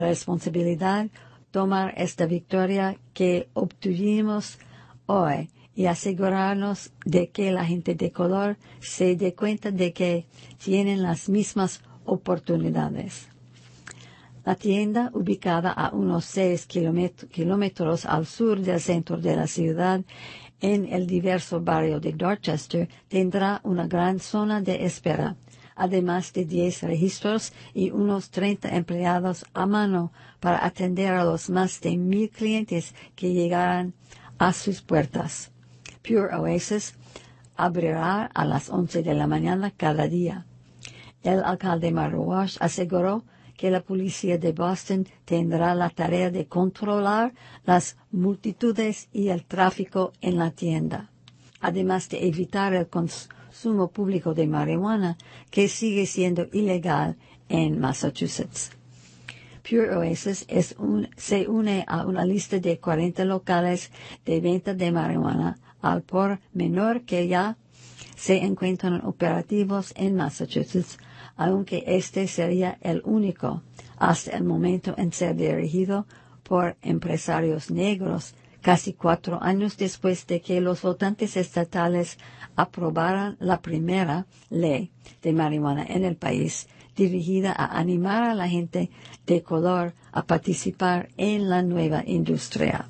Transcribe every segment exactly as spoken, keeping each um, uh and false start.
responsabilidad tomar esta victoria que obtuvimos hoy y asegurarnos de que la gente de color se dé cuenta de que tienen las mismas oportunidades. La tienda, ubicada a unos seis kilómetros al sur del centro de la ciudad, en el diverso barrio de Dorchester, tendrá una gran zona de espera, además de diez registros y unos treinta empleados a mano para atender a los más de mil clientes que llegarán a sus puertas. Pure Oasis abrirá a las once de la mañana cada día. El alcalde Mary Walsh aseguró que la policía de Boston tendrá la tarea de controlar las multitudes y el tráfico en la tienda, además de evitar el consumo público de marihuana, que sigue siendo ilegal en Massachusetts. Pure Oasis es un, se une a una lista de cuarenta locales de venta de marihuana al por menor que ya se encuentran operativos en Massachusetts, aunque este sería el único hasta el momento en ser dirigido por empresarios negros, casi cuatro años después de que los votantes estatales aprobaran la primera ley de marihuana en el país, dirigida a animar a la gente de color a participar en la nueva industria.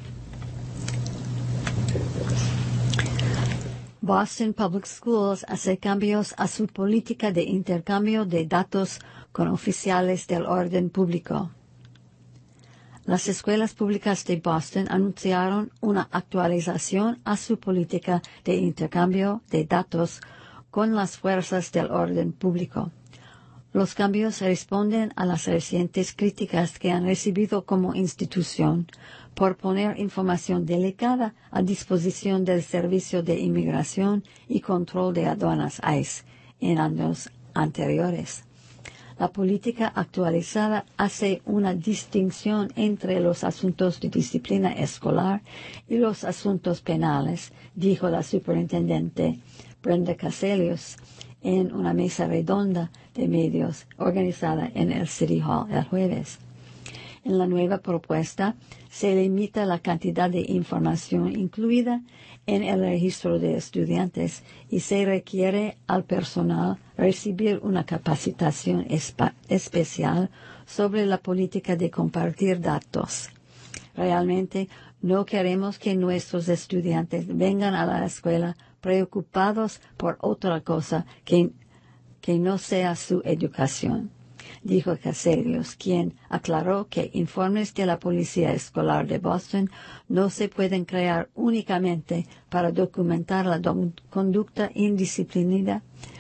Boston Public Schools hace cambios a su política de intercambio de datos con oficiales del orden público. Las escuelas públicas de Boston anunciaron una actualización a su política de intercambio de datos con las fuerzas del orden público. Los cambios responden a las recientes críticas que han recibido como institución por poner información delicada a disposición del Servicio de Inmigración y Control de Aduanas I C E en años anteriores. La política actualizada hace una distinción entre los asuntos de disciplina escolar y los asuntos penales, dijo la superintendente Brenda Cassellius en una mesa redonda de medios organizada en el City Hall el jueves. En la nueva propuesta se limita la cantidad de información incluida en el registro de estudiantes y se requiere al personal recibir una capacitación especial sobre la política de compartir datos. Realmente no queremos que nuestros estudiantes vengan a la escuela preocupados por otra cosa que, que no sea su educación, dijo Cassellius, quien aclaró que informes de la Policía Escolar de Boston no se pueden crear únicamente para documentar la do- conducta indisciplinada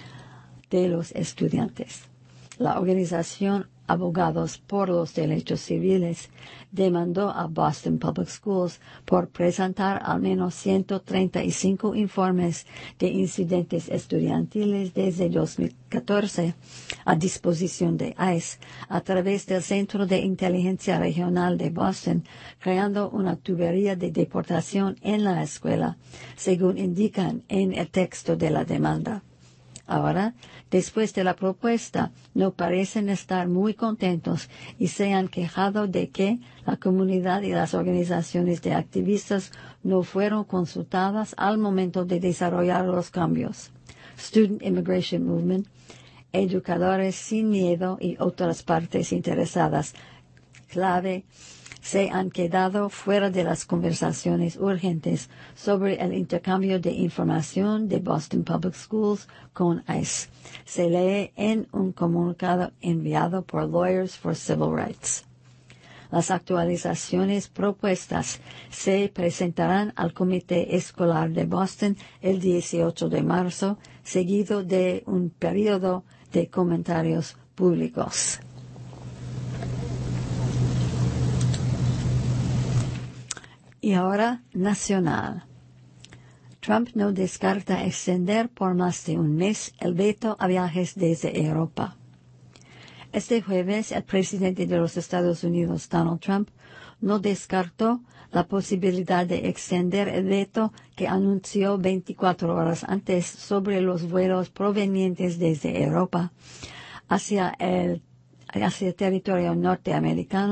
de los estudiantes. La organización Abogados por los Derechos Civiles demandó a Boston Public Schools por presentar al menos ciento treinta y cinco informes de incidentes estudiantiles desde dos mil catorce a disposición de I C E a través del Centro de Inteligencia Regional de Boston, creando una tubería de deportación en la escuela, según indican en el texto de la demanda. Ahora, después de la propuesta, no parecen estar muy contentos y se han quejado de que la comunidad y las organizaciones de activistas no fueron consultadas al momento de desarrollar los cambios. Student Immigration Movement, Educadores Sin Miedo y otras partes interesadas clave se han quedado fuera de las conversaciones urgentes sobre el intercambio de información de Boston Public Schools con I C E. Se lee en un comunicado enviado por Lawyers for Civil Rights. Las actualizaciones propuestas se presentarán al Comité Escolar de Boston el dieciocho de marzo, seguido de un periodo de comentarios públicos. Y ahora, nacional. Trump no descarta extender por más de un mes el veto a viajes desde Europa. Este jueves, el presidente de los Estados Unidos, Donald Trump, no descartó la posibilidad de extender el veto que anunció veinticuatro horas antes sobre los vuelos provenientes desde Europa hacia el hacia territorio norteamericano